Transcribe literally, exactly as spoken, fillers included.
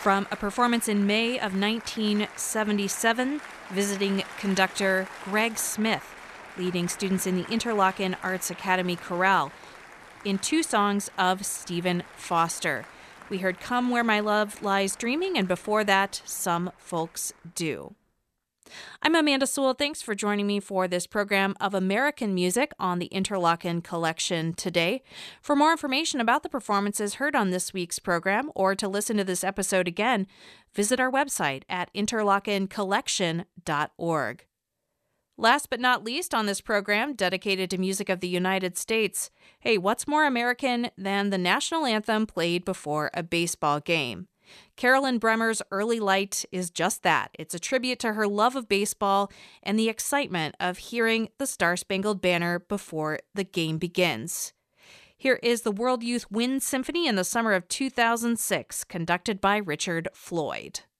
From a performance in May of nineteen seventy-seven, visiting conductor Greg Smith, leading students in the Interlochen Arts Academy Chorale, in two songs of Stephen Foster. We heard Come Where My Love Lies Dreaming, and before that, Some Folks Do. I'm Amanda Sewell. Thanks for joining me for this program of American music on the Interlochen Collection today. For more information about the performances heard on this week's program, or to listen to this episode again, visit our website at interlochen collection dot org. Last but not least on this program, dedicated to music of the United States, hey, what's more American than the national anthem played before a baseball game? Carolyn Bremer's Early Light is just that. It's a tribute to her love of baseball and the excitement of hearing the Star-Spangled Banner before the game begins. Here is the World Youth Wind Symphony in the summer of two thousand six, conducted by Richard Floyd.